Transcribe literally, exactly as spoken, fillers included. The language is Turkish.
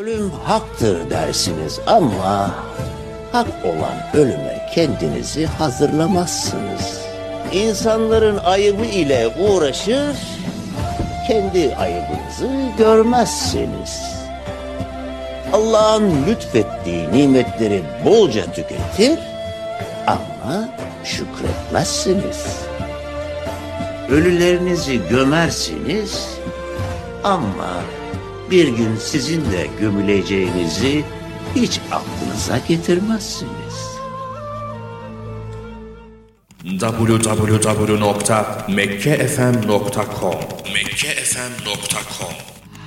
Ölüm haktır dersiniz ama hak olan ölüme kendinizi hazırlamazsınız. İnsanların ayıbı ile uğraşır, kendi ayıbınızı görmezsiniz. Allah'ın lütfettiği nimetleri bolca tüketir ama şükretmezsiniz. Ölülerinizi gömersiniz ama bir gün sizin de gömüleceğinizi hiç aklınıza getirmezsiniz. double-u double-u double-u nokta mekke f m nokta com mekke f m nokta com